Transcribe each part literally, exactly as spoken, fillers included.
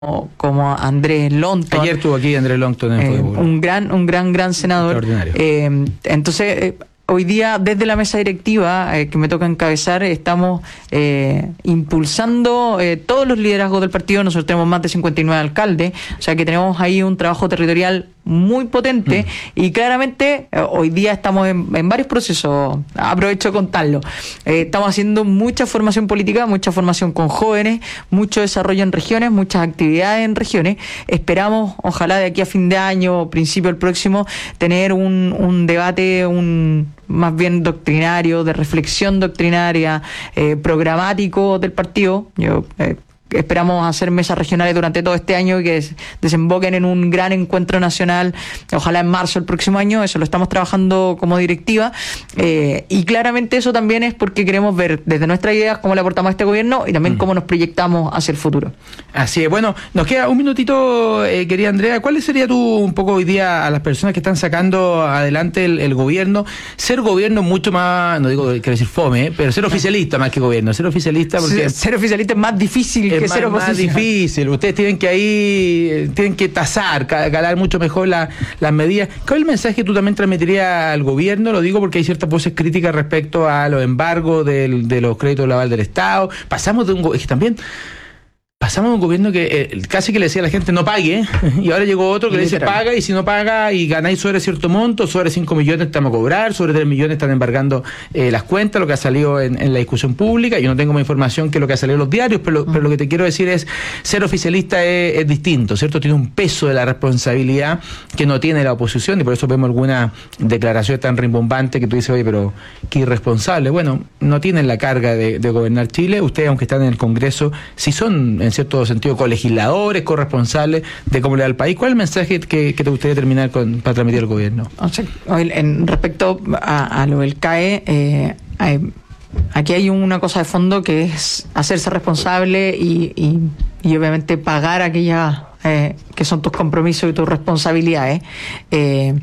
como Andrés Longton. Ayer estuvo aquí Andrés Longton. En eh, un gran, un gran, gran senador. Eh, entonces, eh, hoy día, desde la mesa directiva eh, que me toca encabezar, estamos eh, impulsando eh, todos los liderazgos del partido. Nosotros tenemos más de cincuenta y nueve alcaldes, o sea que tenemos ahí un trabajo territorial muy potente mm. y claramente eh, hoy día estamos en, en varios procesos. Aprovecho de contarlo. Eh, estamos haciendo mucha formación política, mucha formación con jóvenes, mucho desarrollo en regiones, muchas actividades en regiones. Esperamos, ojalá de aquí a fin de año, principio del próximo, tener un, un debate, un más bien doctrinario, de reflexión doctrinaria, eh, programático del partido. Yo eh, Esperamos hacer mesas regionales durante todo este año y que desemboquen en un gran encuentro nacional, ojalá en marzo del próximo año. Eso lo estamos trabajando como directiva, eh, y claramente eso también es porque queremos ver desde nuestras ideas cómo le aportamos a este gobierno y también mm. cómo nos proyectamos hacia el futuro. Así es. Bueno, nos queda un minutito, eh, querida Andrea. ¿Cuál sería tú un poco hoy día a las personas que están sacando adelante el, el gobierno? Ser gobierno mucho más, no digo, quiero decir fome, ¿eh? pero ser oficialista más que gobierno. Ser oficialista porque... Ser, ser oficialista es más difícil que es ser más, más difícil. Ustedes tienen que ahí, tienen que tasar, calar mucho mejor la, las medidas. ¿Cuál es el mensaje que tú también transmitirías al gobierno? Lo digo porque hay ciertas voces críticas respecto a los embargos del, de los créditos de aval del Estado. Pasamos de un... Es que también... Pasamos de un gobierno que eh, casi que le decía a la gente no pague, ¿eh? Y ahora llegó otro que le dice paga, y si no paga y ganáis sobre cierto monto, sobre cinco millones estamos a cobrar, sobre tres millones están embargando eh, las cuentas, lo que ha salido en, en la discusión pública. Yo no tengo más información que lo que ha salido en los diarios, pero, mm. pero lo que te quiero decir es, ser oficialista es, es distinto, ¿cierto? Tiene un peso de la responsabilidad que no tiene la oposición, y por eso vemos alguna declaración tan rimbombante que tú dices, oye, pero qué irresponsable. Bueno, no tienen la carga de, de gobernar Chile. Ustedes, aunque están en el Congreso, sí son, en cierto sentido, colegisladores, corresponsables de cómo le da al país. ¿Cuál es el mensaje que, que te gustaría terminar con, para transmitir al gobierno? O sea, en respecto a, a lo del C A E, eh, hay, aquí hay una cosa de fondo que es hacerse responsable y, y, y obviamente pagar aquellas eh, que son tus compromisos y tus responsabilidades. Eh,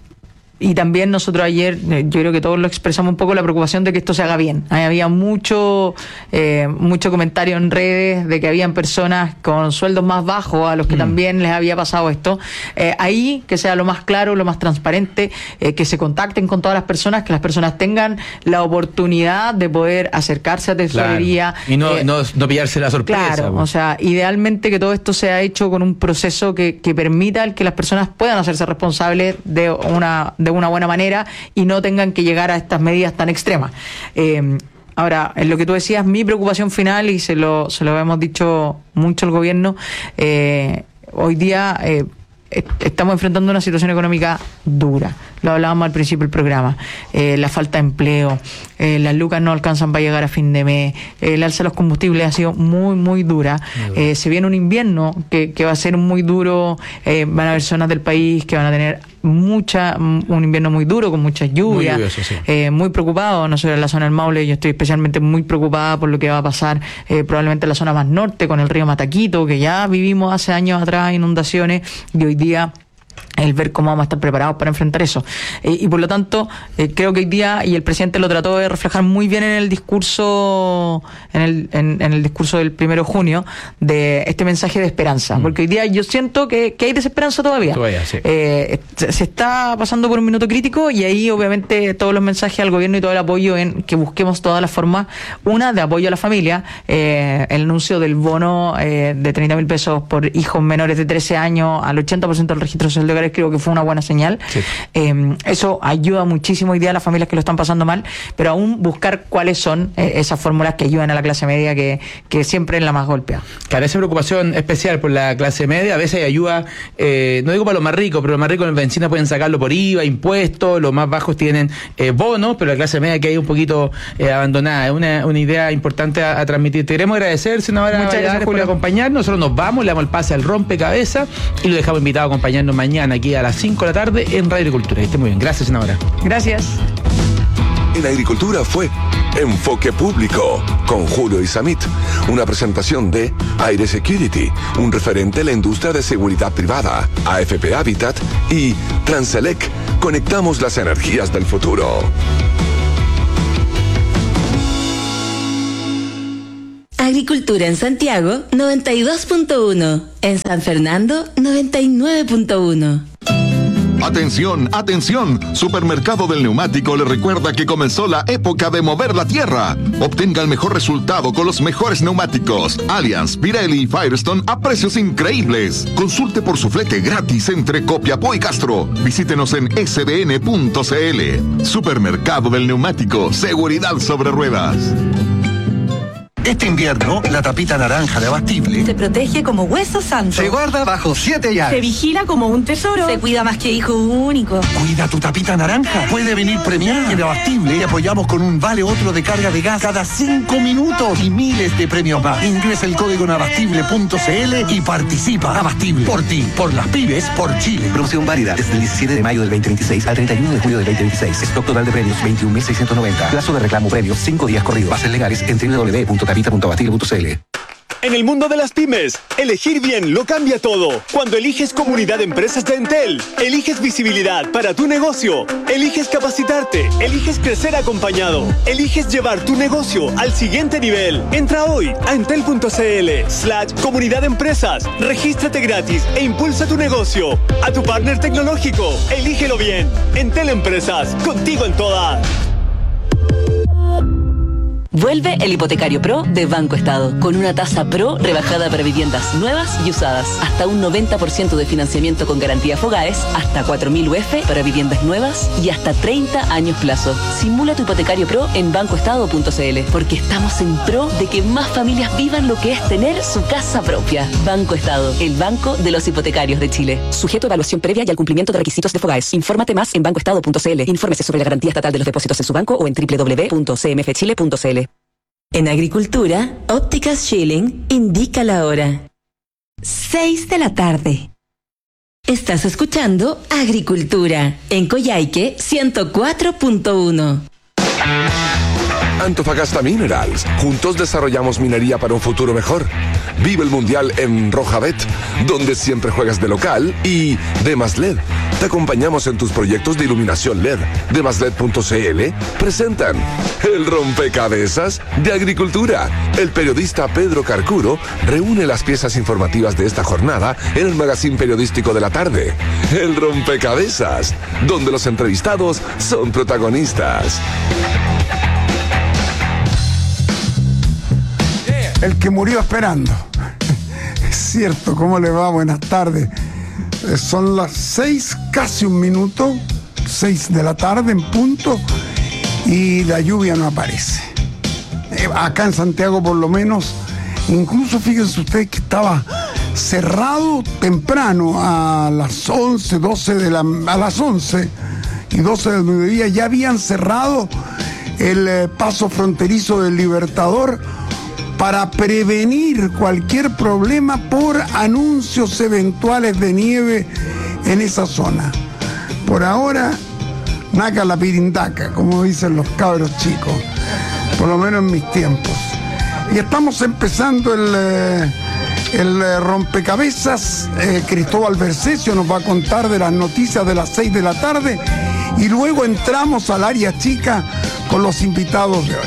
Y también nosotros ayer, yo creo que todos lo expresamos un poco, la preocupación de que esto se haga bien. Ahí había mucho eh, mucho comentario en redes de que habían personas con sueldos más bajos a los que mm. también les había pasado esto. Eh, ahí, que sea lo más claro, lo más transparente, eh, que se contacten con todas las personas, que las personas tengan la oportunidad de poder acercarse a tesorería. Claro. Y no, eh, no, no pillarse la sorpresa. Claro, pues. O sea, idealmente que todo esto sea hecho con un proceso que, que permita el que las personas puedan hacerse responsables de una... de una buena manera y no tengan que llegar a estas medidas tan extremas. Eh, ahora, en lo que tú decías, mi preocupación final, y se lo, se lo hemos dicho mucho al gobierno, eh, hoy día eh, estamos enfrentando una situación económica dura. Lo hablábamos al principio del programa. Eh, la falta de empleo, eh, las lucas no alcanzan para llegar a fin de mes, eh, el alza de los combustibles ha sido muy, muy dura. Eh, se viene un invierno que, que va a ser muy duro, eh, van a haber zonas del país que van a tener mucha un invierno muy duro, con muchas lluvias, muy, lluvioso, sí. eh, muy preocupado. Nosotros en la zona del Maule, yo estoy especialmente muy preocupada por lo que va a pasar eh, probablemente en la zona más norte, con el río Mataquito, que ya vivimos hace años atrás inundaciones, y hoy día el ver cómo vamos a estar preparados para enfrentar eso. Eh, y por lo tanto, eh, creo que hoy día, y el presidente lo trató de reflejar muy bien en el discurso, en el, en, en el discurso del primero de junio, de este mensaje de esperanza. Mm. Porque hoy día yo siento que, que hay desesperanza todavía. todavía sí. eh, se está pasando por un minuto crítico, y ahí obviamente todos los mensajes al gobierno y todo el apoyo en que busquemos todas las formas, una de apoyo a la familia, eh, el anuncio del bono eh, de treinta mil pesos por hijos menores de trece años al ochenta por ciento del registro social de hogares, creo que fue una buena señal. Sí. Eh, eso ayuda muchísimo hoy día a las familias que lo están pasando mal, pero aún buscar cuáles son eh, esas fórmulas que ayudan a la clase media, que, que siempre es la más golpeada. Carece preocupación especial por la clase media. A veces hay ayuda, eh, no digo para los más ricos, pero los más ricos en benzina pueden sacarlo por I V A, impuestos, los más bajos tienen eh, bonos, pero la clase media que hay un poquito eh, abandonada. Es una, una idea importante a, a transmitir. Te queremos agradecer, senadora, muchas gracias por acompañarnos. Nosotros nos vamos, le damos el pase al rompecabezas y lo dejamos invitado a acompañarnos mañana aquí a las cinco de la tarde en Radio Agricultura. Que esté muy bien. Gracias, senadora. Gracias. En Agricultura fue Enfoque Público con Julio Isamit, una presentación de Aire Security, un referente de la industria de seguridad privada, A F P Habitat y Transelec. Conectamos las energías del futuro. Agricultura en Santiago, noventa y dos punto uno. En San Fernando, noventa y nueve punto uno. Atención, atención. Supermercado del Neumático le recuerda que comenzó la época de mover la tierra. Obtenga el mejor resultado con los mejores neumáticos Allianz, Pirelli y Firestone a precios increíbles. Consulte por su flete gratis entre Copiapó y Castro. Visítenos en s b n punto c l. Supermercado del Neumático, seguridad sobre ruedas. Este invierno, la tapita naranja de Abastible se protege como hueso santo. Se guarda bajo siete llaves. Se vigila como un tesoro. Se cuida más que hijo único. Cuida tu tapita naranja. Puede venir premiada. En Abastible te apoyamos con un vale otro de carga de gas cada cinco minutos y miles de premios más. Ingresa el código en abastible punto c l y participa. Abastible. Por ti, por las pymes, por Chile. Promoción válida desde el diecisiete de mayo del veinte veintiséis al treinta y uno de julio del veinte veintiséis. Stock total de premios veintiún mil seiscientos noventa. Plazo de reclamo premios cinco días corridos. Bases legales en w w w punto tapita punto abastible punto c l. En el mundo de las pymes, elegir bien lo cambia todo. Cuando eliges Comunidad de Empresas de Entel, eliges visibilidad para tu negocio, eliges capacitarte, eliges crecer acompañado, eliges llevar tu negocio al siguiente nivel. Entra hoy a entel punto c l slash comunidad de empresas, regístrate gratis e impulsa tu negocio. A tu partner tecnológico, elígelo bien. Entel Empresas, contigo en todas. Vuelve el Hipotecario Pro de Banco Estado, con una tasa Pro rebajada para viviendas nuevas y usadas. Hasta un noventa por ciento de financiamiento con garantía Fogaes, hasta cuatro mil U F para viviendas nuevas y hasta treinta años plazo. Simula tu Hipotecario Pro en banco estado punto c l, porque estamos en pro de que más familias vivan lo que es tener su casa propia. Banco Estado, el banco de los hipotecarios de Chile. Sujeto a evaluación previa y al cumplimiento de requisitos de Fogaes. Infórmate más en banco estado punto c l. Infórmese sobre la garantía estatal de los depósitos en su banco o en w w w punto c m f chile punto c l. En Agricultura, Ópticas Schilling indica la hora. seis de la tarde. Estás escuchando Agricultura en Coyhaique ciento cuatro punto uno. Antofagasta Minerals. Juntos desarrollamos minería para un futuro mejor. Vive el Mundial en Rojabet, donde siempre juegas de local, y Demas L E D. Te acompañamos en tus proyectos de iluminación L E D. demas led punto c l presentan el rompecabezas de Agricultura. El periodista Pedro Carcuro reúne las piezas informativas de esta jornada en el magazine periodístico de la tarde. El rompecabezas, donde los entrevistados son protagonistas. El que murió esperando. Es cierto, ¿cómo le va? Buenas tardes. Eh, son las seis, casi un minuto, seis de la tarde en punto, y la lluvia no aparece. Eh, acá en Santiago por lo menos, incluso fíjense ustedes que estaba cerrado temprano a las once, doce de la, a las once y doce del mediodía, ya habían cerrado el eh, paso fronterizo del Libertador para prevenir cualquier problema por anuncios eventuales de nieve en esa zona. Por ahora, naca la pirindaca, como dicen los cabros chicos, por lo menos en mis tiempos. Y estamos empezando el, eh, el eh, rompecabezas. eh, Cristóbal Bercesio nos va a contar de las noticias de las seis de la tarde, y luego entramos al área chica con los invitados de hoy.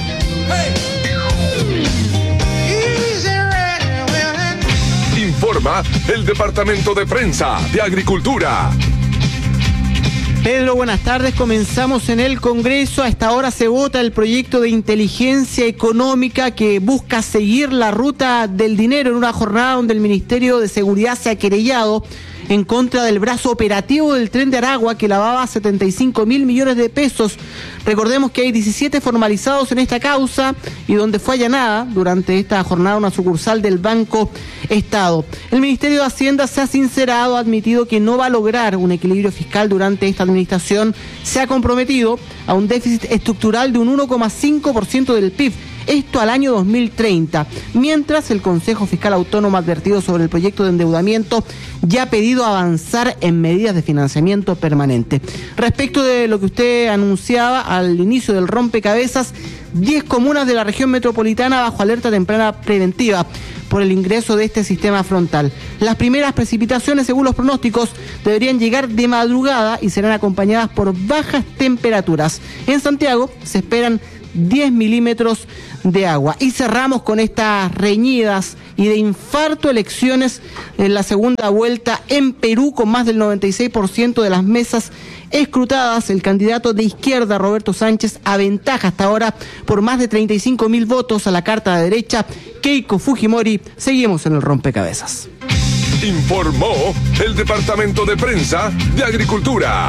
Informa el Departamento de Prensa de Agricultura. Pedro, buenas tardes. Comenzamos en el Congreso. A esta hora se vota el proyecto de inteligencia económica que busca seguir la ruta del dinero en una jornada donde el Ministerio de Seguridad se ha querellado en contra del brazo operativo del Tren de Aragua, que lavaba setenta y cinco mil millones de pesos. Recordemos que hay diecisiete formalizados en esta causa y donde fue allanada durante esta jornada una sucursal del Banco Estado. El Ministerio de Hacienda se ha sincerado, ha admitido que no va a lograr un equilibrio fiscal durante esta administración. Se ha comprometido a un déficit estructural de un uno coma cinco por ciento del P I B. Esto al año dos mil treinta, mientras el Consejo Fiscal Autónomo ha advertido sobre el proyecto de endeudamiento y ha pedido avanzar en medidas de financiamiento permanente. Respecto de lo que usted anunciaba al inicio del rompecabezas, diez comunas de la región metropolitana bajo alerta temprana preventiva por el ingreso de este sistema frontal. Las primeras precipitaciones, según los pronósticos, deberían llegar de madrugada y serán acompañadas por bajas temperaturas. En Santiago se esperan diez milímetros de agua. Y cerramos con estas reñidas y de infarto elecciones en la segunda vuelta en Perú, con más del noventa y seis por ciento de las mesas escrutadas. El candidato de izquierda, Roberto Sánchez, aventaja hasta ahora por más de treinta y cinco mil votos a la carta de derecha, Keiko Fujimori. Seguimos en el rompecabezas. Informó el Departamento de Prensa de Agricultura.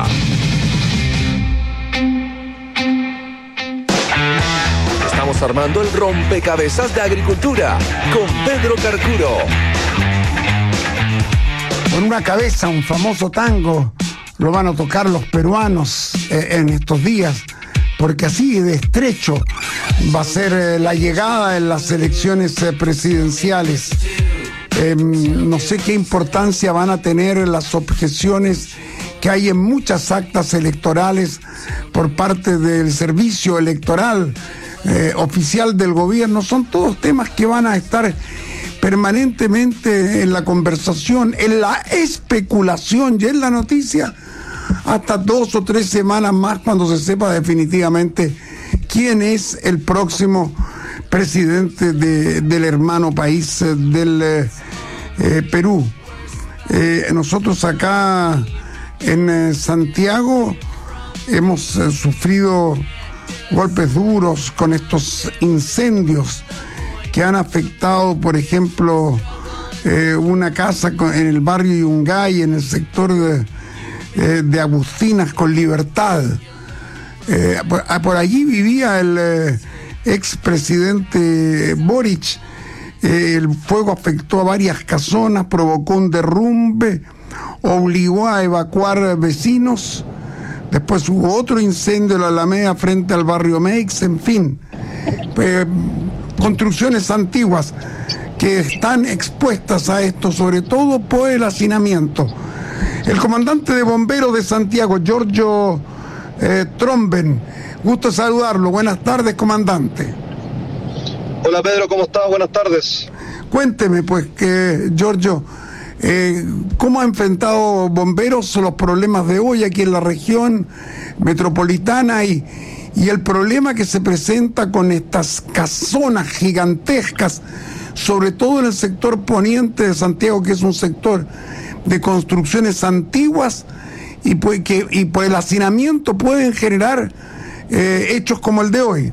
Estamos armando el rompecabezas de Agricultura con Pedro Carcuro. Con una cabeza, un famoso tango, lo van a tocar los peruanos eh, en estos días, porque así de estrecho va a ser eh, la llegada en las elecciones eh, presidenciales. Eh, no sé qué importancia van a tener las objeciones que hay en muchas actas electorales por parte del servicio electoral eh, oficial del gobierno. Son todos temas que van a estar permanentemente en la conversación, en la especulación y en la noticia, hasta dos o tres semanas más, cuando se sepa definitivamente quién es el próximo presidente de, del hermano país eh, del eh, eh, Perú. Eh, nosotros acá en eh, Santiago hemos eh, sufrido golpes duros con estos incendios que han afectado, por ejemplo, eh, una casa con, en el barrio Yungay, en el sector de, eh, de Agustinas con Libertad. Eh, por, por allí vivía el eh, expresidente Boric. Eh, el fuego afectó a varias casonas, provocó un derrumbe, obligó a evacuar vecinos. Después hubo otro incendio en la Alameda frente al barrio Meix, en fin. Eh, construcciones antiguas que están expuestas a esto, sobre todo por el hacinamiento. El comandante de bomberos de Santiago, Giorgio eh, Tromben, gusto saludarlo. Buenas tardes, comandante. Hola Pedro, ¿cómo estás? Buenas tardes. Cuénteme, pues, que Giorgio, eh, ¿cómo ha enfrentado bomberos los problemas de hoy aquí en la región metropolitana y, y el problema que se presenta con estas casonas gigantescas, sobre todo en el sector poniente de Santiago, que es un sector de construcciones antiguas y, pues, que, y por el hacinamiento pueden generar eh, hechos como el de hoy?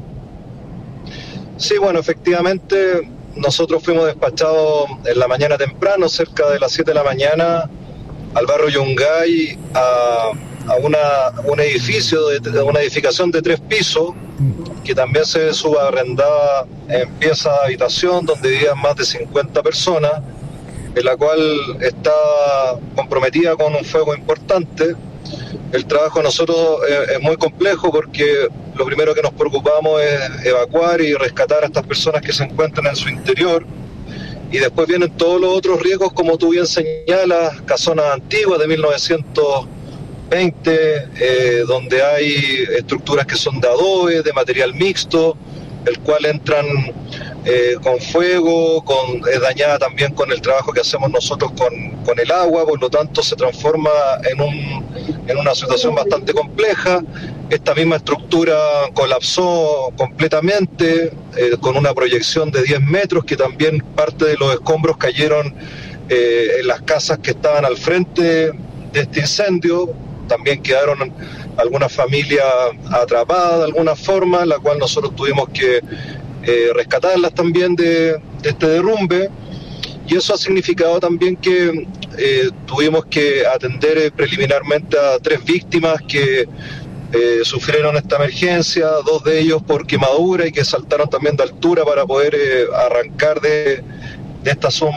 Sí, bueno, efectivamente nosotros fuimos despachados en la mañana temprano, cerca de las siete de la mañana, al barrio Yungay, a, a una, un edificio, de, una edificación de tres pisos, que también se subarrendaba en piezas de habitación, donde vivían más de cincuenta personas, en la cual estaba comprometida con un fuego importante. El trabajo de nosotros es, es muy complejo, porque lo primero que nos preocupamos es evacuar y rescatar a estas personas que se encuentran en su interior, y después vienen todos los otros riesgos, como tú bien señalas, casonas antiguas de mil novecientos veinte, eh, donde hay estructuras que son de adobe, de material mixto, el cual entran eh, con fuego, con, es dañada también con el trabajo que hacemos nosotros con, con el agua, por lo tanto se transforma en, un, en una situación bastante compleja. Esta misma estructura colapsó completamente, eh, con una proyección de diez metros, que también parte de los escombros cayeron eh, en las casas que estaban al frente de este incendio. También quedaron algunas familias atrapadas de alguna forma, la cual nosotros tuvimos que eh, rescatarlas también de, de este derrumbe, y eso ha significado también que eh, tuvimos que atender eh, preliminarmente a tres víctimas que eh, sufrieron esta emergencia, dos de ellos por quemadura y que saltaron también de altura para poder eh, arrancar de... de esta suma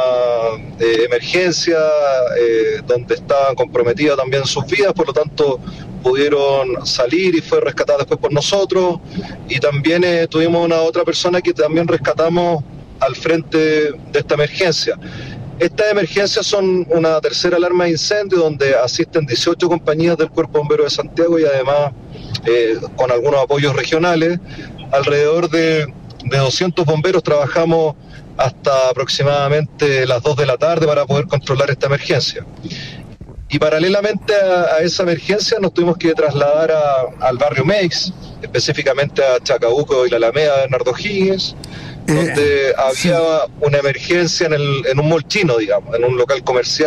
de emergencia, eh, donde estaban comprometidas también sus vidas, por lo tanto pudieron salir y fue rescatada después por nosotros. Y también eh, tuvimos una otra persona que también rescatamos al frente de esta emergencia. Estas emergencias son una tercera alarma de incendio, donde asisten dieciocho compañías del Cuerpo Bombero de Santiago, y además eh, con algunos apoyos regionales. Alrededor de, de doscientos bomberos trabajamos hasta aproximadamente las dos de la tarde para poder controlar esta emergencia. Y paralelamente a, a esa emergencia nos tuvimos que trasladar a, al barrio Meix, específicamente a Chacabuco y la Alameda de Bernardo Higgins, donde eh, había sí. una emergencia en, el, en un mall chino, digamos, en un local comercial.